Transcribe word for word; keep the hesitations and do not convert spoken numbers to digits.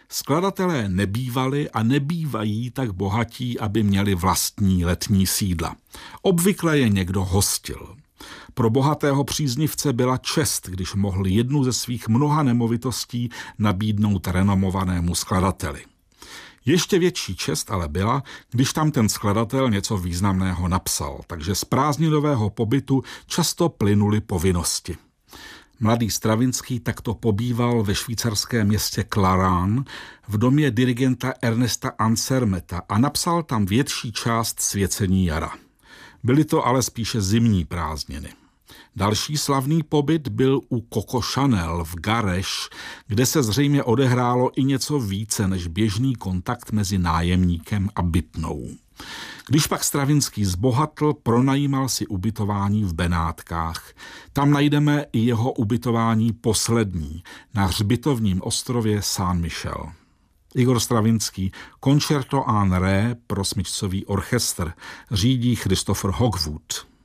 Skladatelé nebývali a nebývají tak bohatí, aby měli vlastní letní sídla. Obvykle je někdo hostil. Pro bohatého příznivce byla čest, když mohl jednu ze svých mnoha nemovitostí nabídnout renomovanému skladateli. Ještě větší čest ale byla, když tam ten skladatel něco významného napsal, takže z prázdninového pobytu často plynuly povinnosti. Mladý Stravinský takto pobýval ve švýcarském městě Clarán v domě dirigenta Ernesta Ansermeta a napsal tam větší část Svěcení jara. Byly to ale spíše zimní prázdniny. Další slavný pobyt byl u Coco Chanel v Gareš, kde se zřejmě odehrálo i něco více než běžný kontakt mezi nájemníkem a bytnou. Když pak Stravinský zbohatl, pronajímal si ubytování v Benátkách. Tam najdeme i jeho ubytování poslední, na hřbitovním ostrově Saint-Michel. Igor Stravinský, Concerto en Ré pro smyčcový orchestr, řídí Christopher Hogwood.